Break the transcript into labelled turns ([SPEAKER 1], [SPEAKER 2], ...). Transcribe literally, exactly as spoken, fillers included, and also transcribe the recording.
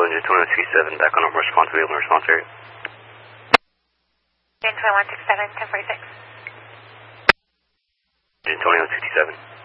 [SPEAKER 1] engine twenty-one sixty-seven, back on normal response, we have no response area.
[SPEAKER 2] Engine twenty-one sixty-seven, ten forty-six.
[SPEAKER 1] Engine twenty-one sixty-seven.